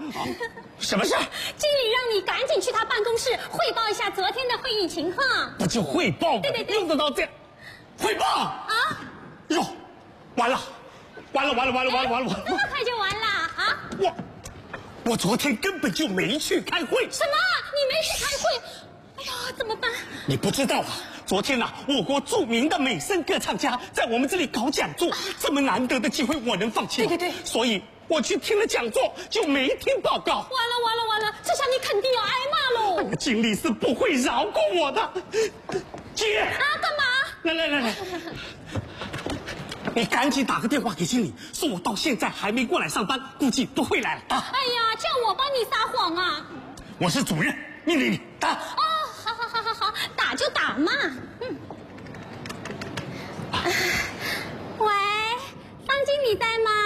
什么事？ 经理让你赶紧去他办公室汇报一下昨天的会议情况。 不就汇报吗？ 对， 用得到这样？汇报啊！ 哟，完了！ 这么快就完了啊？ 我昨天根本就没去开会。 什么？你没去开会？哎呀，怎么办？ 你不知道啊，昨天啊，我国著名的美声歌唱家在我们这里搞讲座，这么难得的机会，我能放弃吗？ 对， 所以我去听了讲座，就没听报告。 完了，这下你肯定要挨骂喽！ 经理是不会饶过我的。姐啊， 干嘛？ 来，你赶紧打个电话给经理，说我到现在还没过来上班，估计不会来了啊。 哎呀，叫我帮你撒谎啊！ 我是主任，命令你打。 哦，好，打就打嘛。喂，方经理在吗？